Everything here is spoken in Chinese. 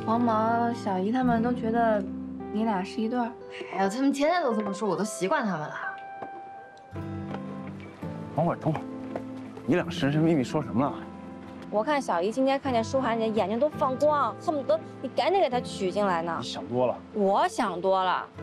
黄毛、小姨他们都觉得你俩是一对儿。 哎呀，他们天天都这么说，我都习惯他们了。 等会儿，你俩神神秘秘说什么呢？ 我看小姨今天看见舒涵，你眼睛都放光，恨不得你赶紧给她娶进来呢。 你想多了。 我想多了。